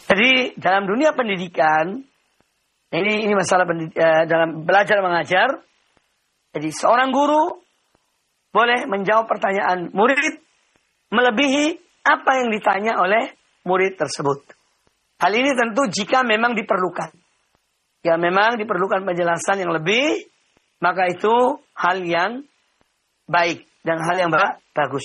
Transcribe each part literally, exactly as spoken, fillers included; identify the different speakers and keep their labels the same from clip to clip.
Speaker 1: Jadi dalam dunia pendidikan, ini ini masalah pendid- uh, dalam belajar mengajar. Jadi seorang guru boleh menjawab pertanyaan murid melebihi apa yang ditanya oleh murid tersebut. Hal ini tentu jika memang diperlukan. Ya memang diperlukan penjelasan yang lebih, maka itu hal yang baik dan hal yang bagus.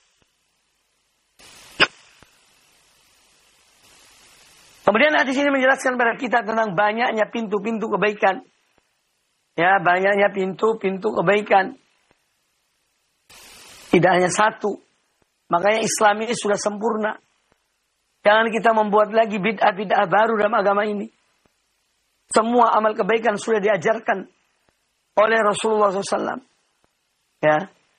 Speaker 1: Kemudian hadis ini menjelaskan kepada kita tentang banyaknya pintu-pintu kebaikan. Ya, banyaknya pintu-pintu kebaikan. Tidak hanya satu. Makanya Islam ini sudah sempurna. Jangan kita membuat lagi bid'ah-bid'ah baru dalam agama ini. Semua amal kebaikan sudah diajarkan oleh Rasulullah shallallahu alaihi wasallam. Ya.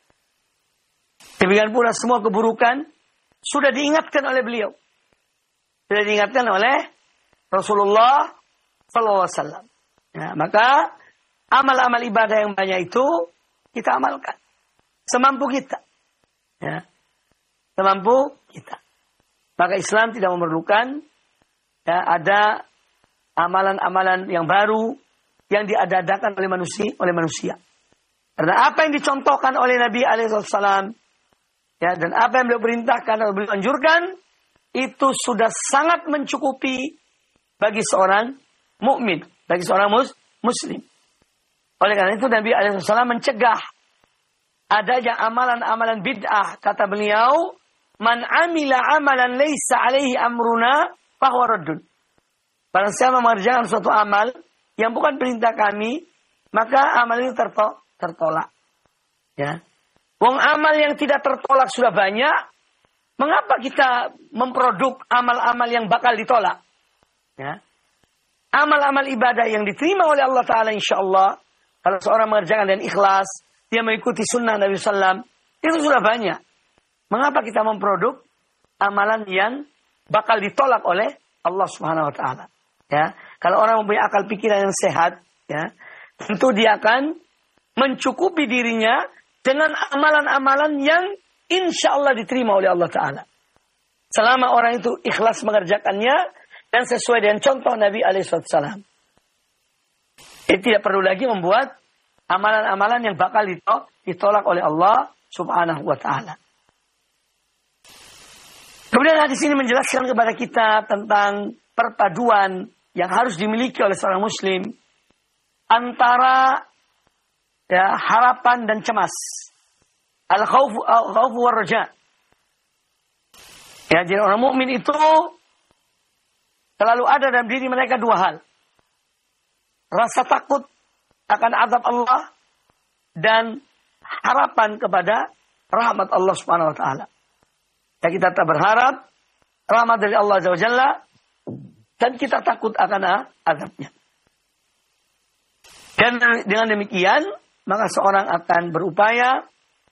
Speaker 1: Demikian pula semua keburukan sudah diingatkan oleh beliau. Sudah diingatkan oleh Rasulullah shallallahu alaihi wasallam. Ya, maka amal-amal ibadah yang banyak itu kita amalkan semampu kita. Ya. Semampu kita. Maka Islam tidak memerlukan ya, ada amalan-amalan yang baru yang diadakan oleh manusia, oleh manusia. Karena apa yang dicontohkan oleh Nabi alaihi wasallam ya, dan apa yang beliau perintahkan atau beliau anjurkan itu sudah sangat mencukupi bagi seorang mukmin, bagi seorang mus, muslim. Oleh karena itu Nabi alaihi wasallam mencegah adanya amalan-amalan bid'ah. Kata beliau, "Man amila amalan laisa alaihi amruna fahuwa raddun." Barang siapa mengerjakan suatu amal yang bukan perintah kami, maka amal itu terto- tertolak. Ya. Wong amal yang tidak tertolak sudah banyak, mengapa kita memproduk amal-amal yang bakal ditolak? Ya. Amal-amal ibadah yang diterima oleh Allah Ta'ala insyaAllah, kalau seorang mengerjakan dengan ikhlas, dia mengikuti sunnah Nabi sallallahu alaihi wasallam, itu sudah banyak. Mengapa kita memproduk amalan yang bakal ditolak oleh Allah Subhanahu Wa Ta'ala? Ya. Kalau orang mempunyai akal pikiran yang sehat, ya, tentu dia akan mencukupi dirinya dengan amalan-amalan yang insya Allah diterima oleh Allah Ta'ala. Selama orang itu ikhlas mengerjakannya dan sesuai dengan contoh Nabi alaihi wasallam. Jadi tidak perlu lagi membuat amalan-amalan yang bakal ditolak oleh Allah Subhanahu wa Ta'ala. Kemudian hadis ini menjelaskan kepada kita tentang perpaduan yang harus dimiliki oleh seorang muslim antara ya, harapan dan cemas. Al-khawfu al-khawfu war-raja. Ya, jadi orang mukmin itu selalu ada dalam diri mereka dua hal. Rasa takut akan azab Allah dan harapan kepada rahmat Allah Subhanahu wa taala. Ya, kita tak berharap rahmat dari Allah Azza wa Jalla dan kita takut akan azabnya. Dan dengan demikian, maka seorang akan berupaya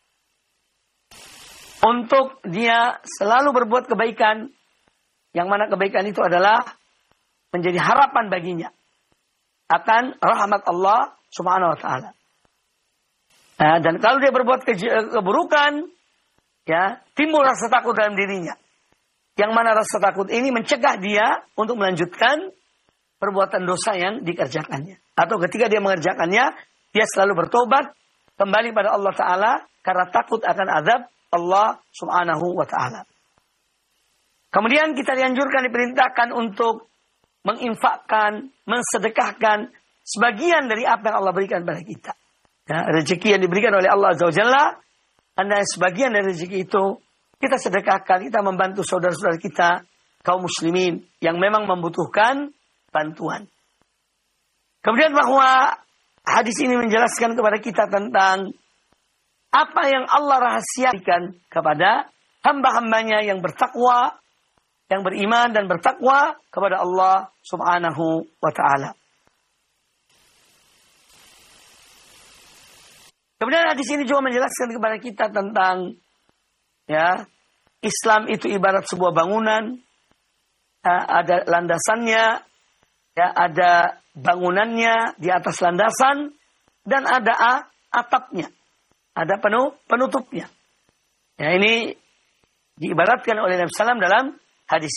Speaker 1: untuk dia selalu berbuat kebaikan, yang mana kebaikan itu adalah menjadi harapan baginya akan rahmat Allah Subhanahu wa taala. Nah, dan kalau dia berbuat ke- keburukan, ya, timbul rasa takut dalam dirinya. Yang mana rasa takut ini mencegah dia untuk melanjutkan perbuatan dosa yang dikerjakannya. Atau ketika dia mengerjakannya, dia selalu bertobat kembali pada Allah Ta'ala karena takut akan azab Allah Subhanahu wa Ta'ala. Kemudian kita dianjurkan, diperintahkan untuk menginfakkan, mensedekahkan sebagian dari apa yang Allah berikan kepada kita. Ya, rezeki yang diberikan oleh Allah Azza wa Jalla, anda sebagian dari rezeki itu kita sedekahkan, kita membantu saudara-saudara kita, kaum muslimin yang memang membutuhkan bantuan. Kemudian bahwa hadis ini menjelaskan kepada kita tentang apa yang Allah rahasiakan kepada hamba-hambanya yang bertakwa, yang beriman dan bertakwa kepada Allah Subhanahu wa Ta'ala. Kemudian hadis ini juga menjelaskan kepada kita tentang ya, Islam itu ibarat sebuah bangunan, ya, ada landasannya, ya, ada bangunannya di atas landasan dan ada atapnya, ada penuh penutupnya. Ya, ini diibaratkan oleh Nabi sallallahu alaihi wasallam dalam hadis